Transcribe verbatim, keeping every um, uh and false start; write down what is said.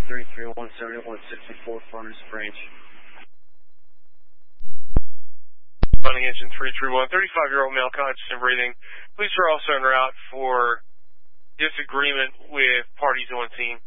three three one seven one six four, Farmers Branch. Running engine three three one, thirty-five-year-old male, conscious and breathing. Police are also en route for disagreement with parties on scene.